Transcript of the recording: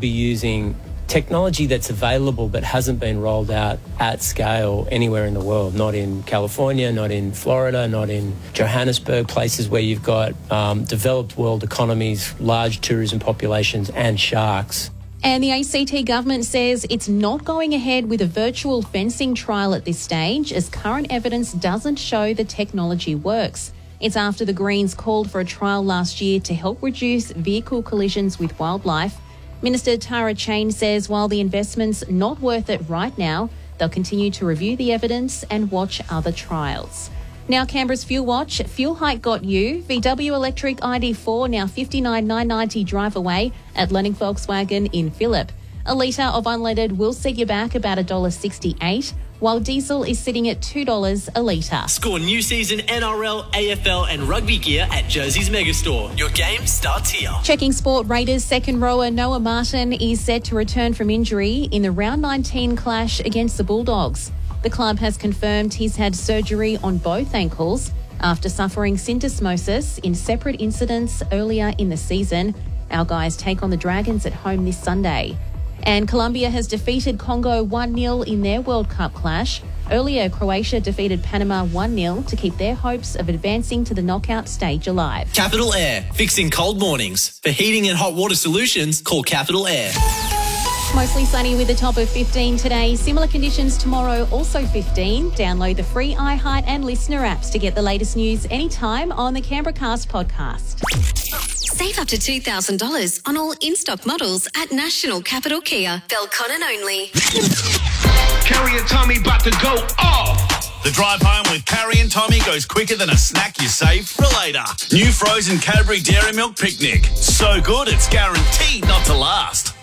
be using technology that's available but hasn't been rolled out at scale anywhere in the world, not in California, not in Florida, not in Johannesburg, places where you've got developed world economies, large tourism populations and sharks. And the ACT government says it's not going ahead with a virtual fencing trial at this stage, as current evidence doesn't show the technology works. It's after the Greens called for a trial last year to help reduce vehicle collisions with wildlife. Minister Tara Cheyne says while the investment's not worth it right now, they'll continue to review the evidence and watch other trials. Now, Canberra's Fuel Watch. Fuel hike got you. VW electric ID4 now $59,990 drive away at Lenning Volkswagen in Phillip. A litre of unleaded will set you back about $1.68, while diesel is sitting at $2 a litre. Score new season NRL, AFL and rugby gear at Jersey's Megastore. Your game starts here. Checking sport, Raiders second rower Noah Martin is set to return from injury in the round 19 clash against the Bulldogs. The club has confirmed he's had surgery on both ankles after suffering syndesmosis in separate incidents earlier in the season. Our guys take on the Dragons at home this Sunday. And Colombia has defeated Congo 1-0 in their World Cup clash. Earlier, Croatia defeated Panama 1-0 to keep their hopes of advancing to the knockout stage alive. Capital Air, fixing cold mornings. For heating and hot water solutions, call Capital Air. Mostly sunny with a top of 15 today. Similar conditions tomorrow, also 15. Download the free iHeart and Listener apps to get the latest news anytime on the Canberra Cast podcast. Save up to $2,000 on all in-stock models at National Capital Kia. Belconnen only. Carrie and Tommy about to go off. The drive home with Carrie and Tommy goes quicker than a snack you save for later. New frozen Cadbury Dairy Milk Picnic. So good it's guaranteed not to last.